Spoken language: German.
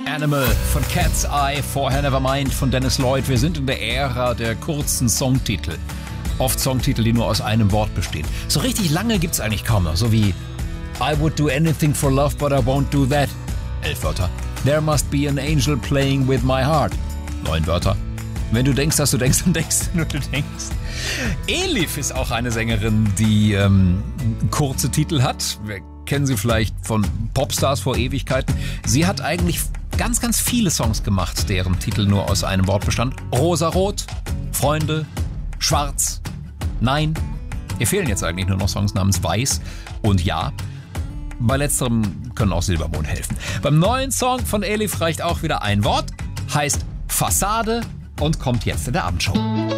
Animal von Cat's Eye, vorher Nevermind von Dennis Lloyd. Wir sind in der Ära der kurzen Songtitel. Oft Songtitel, die nur aus einem Wort bestehen. So richtig lange gibt's eigentlich kaum noch. So wie I would do anything for love, but I won't do that. 11 Wörter. There must be an angel playing with my heart. 9 Wörter. Wenn du denkst, dass du denkst, dann denkst du nur, du denkst. Elif ist auch eine Sängerin, die kurze Titel hat. Wir kennen sie vielleicht von Popstars vor Ewigkeiten. Sie hat eigentlich ganz, ganz viele Songs gemacht, deren Titel nur aus einem Wort bestand. Rosarot, Freunde, Schwarz, Nein. Ihr fehlen jetzt eigentlich nur noch Songs namens Weiß und Ja. Bei letzterem können auch Silbermond helfen. Beim neuen Song von Elif reicht auch wieder ein Wort, heißt Fassade und kommt jetzt in der Abendshow.